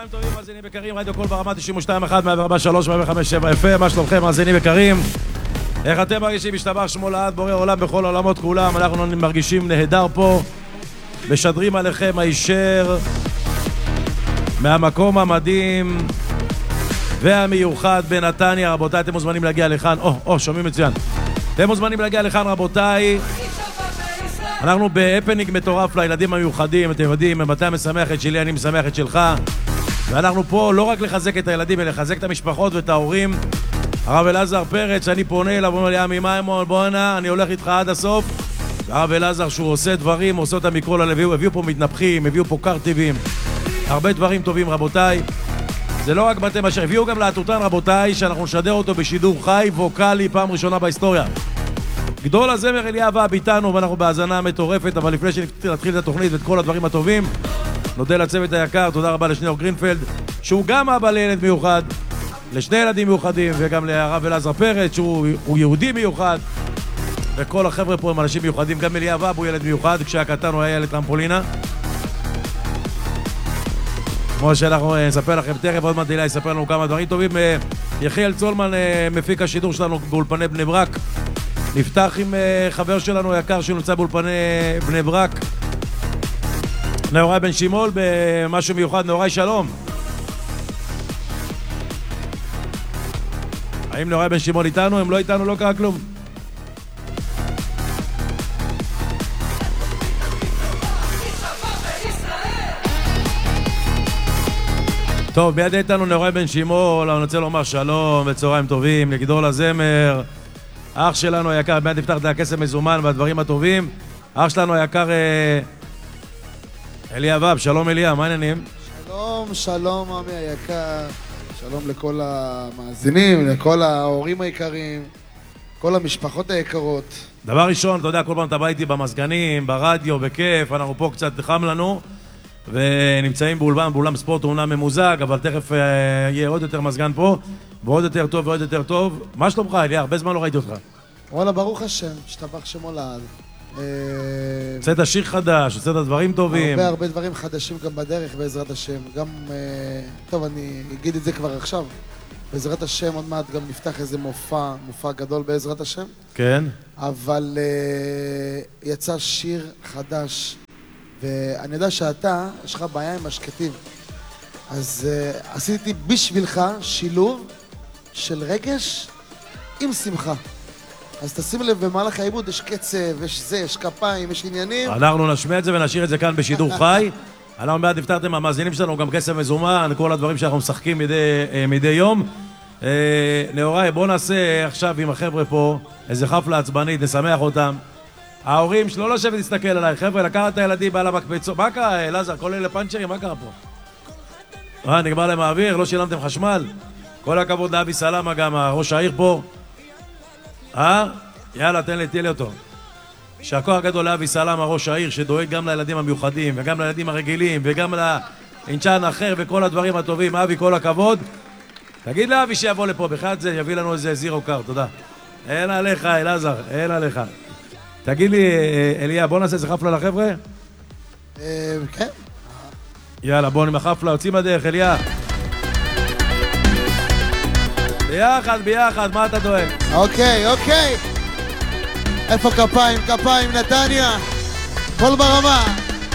צהריים טובים, מאזינים יקרים, רדיו קול ברמה 92.1, 104.3, 105.7 FM, מה שלומכם, מאזינים יקרים? איך אתם מרגישים? השתבח שמו לעד, בורא עולם בכל העולמות כולם, אנחנו מרגישים נהדר פה, משדרים עליכם הישר מהמקום המדהים והמיוחד בנתניה. רבותיי, אתם מוזמנים להגיע לכאן, שומעים מצוין, אתם מוזמנים להגיע לכאן רבותיי. אנחנו בהפנינג מטורף לילדים המיוחדים, אתם יודעים, מתי משמח את שלי, אני משמח את שלך. ואנחנו פה לא רק לחזק את הילדים, אלא לחזק את המשפחות ואת ההורים. הרב אלעזר פרץ, שאני פונה אליו, אומר לי, עמי מימון, בואנה, אני הולך איתך עד הסוף. הרב אלעזר, שהוא עושה דברים, עושה אותם מכל הלב, הביאו פה מתנפחים, הביאו פה קרטיבים, הרבה דברים טובים רבותיי. זה לא רק בתי משהו, הביאו גם להטוטן רבותיי, שאנחנו נשדר אותו בשידור חי, ווקלי, פעם ראשונה בהיסטוריה. גדול הזמר אליאב אב איתנו, ואנחנו בהאזנה מטורפת, אבל לפני שנתחיל את התוכנית ואת כל הדברים הטובים, נודה לצוות היקר, תודה רבה לשניאור גרינפלד, שהוא גם אבא לילד מיוחד, לשני ילדים מיוחדים, וגם לרב אלעזר פרץ, שהוא יהודי מיוחד, וכל החבר'ה פה הם אנשים מיוחדים, גם אליאב אב הוא ילד מיוחד, כשהקטן הוא היה ילד טרמפולינה. כמו שאנחנו נספר לכם תכף, עוד מעט הילה יספר לנו כמה דברים טובים. יחיאל צולמן, מפיק השידור שלנו באולפני בני ברק, נפתח עם חבר שלנו היקר שנמצא באולפני בני ברק, נאורי בן שימול, במשהו מיוחד. נאורי, שלום. האם נאורי בן שימול איתנו? אם לא איתנו לא קרה כלום. טוב, מיד איתנו נאורי בן שימול, אני רוצה לומר שלום וצהריים טובים לגדול הזמר, אח שלנו היקר, מיד נפתח את הכסף מזומן והדברים הטובים. אח שלנו היקר אליאב אב, שלום אליה, מה העניינים? שלום עמי היקר, שלום לכל המאזינים, לכל ההורים היקרים, כל המשפחות היקרות. דבר ראשון, אתה יודע, כל פעם אתה בא איתי במזגנים, ברדיו, בכיף, אנחנו פה קצת חם לנו ונמצאים באולם ספורט, אומנם ממוזג, אבל תכף יהיה עוד יותר מזגן פה ועוד יותר טוב ועוד יותר טוב. מה שלומך אליה? הרבה זמן לא ראיתי אותך. וואלה, ברוך השם, השתבח שמו לעד. הוצאת שיר חדש, הוצאת דברים טובים. הרבה דברים חדשים גם בדרך בעזרת השם. גם, טוב, אני אגיד את זה כבר עכשיו. בעזרת השם עוד מעט גם נפתח איזה מופע גדול בעזרת השם. כן. אבל יצא שיר חדש, ואני יודע שאתה, יש לך בעיה עם השקטים. אז עשיתי בשבילך שילוב של רגש עם שמחה. אז תשים לב, במהלך העיבוד יש קצב, יש זה, יש כפיים, יש עניינים. אנחנו נשמע את זה ונשאיר את זה כאן בשידור חי. אנחנו מיד נפתרתם המאזינים שלנו, גם כסף מזומן, כל הדברים שאנחנו משחקים מדי יום. נאורי, בוא נעשה עכשיו עם החבר'ה פה איזה חפלה עצבנית, נשמח אותם. ההורים שלא לשבת להסתכל עליי, חבר'ה, לקחת את הילדים בעל המקפצות. מה קרה, אלעזר? כל אלה פאנצ'רים, מה קרה פה? נגמר להם האוויר, לא שילמתם חשמל? כל הכבוד לאבי סלמה, גם ראש העיר פה. יאללה, תן לי אותו. שהכוח הגדול לאבי סלמה, ראש העיר, שדואג גם לילדים המיוחדים וגם לילדים הרגילים וגם לאינצ'אן אחר וכל הדברים הטובים. אבי, כל הכבוד. תגיד לאבי שיבוא לפה, בכלל זה יביא לנו איזה זירו קאר, תודה. אין עליך, אלעזר, אין עליך. תגיד לי, אליה, בוא נעשה איזה חפלה לחבר'ה? כן. יאללה, בוא עם החפלה, יוצאים בדרך, אליה. ביחד, מה אתה דואג? אוקיי. איפה כפיים, נתניה? קול ברמה.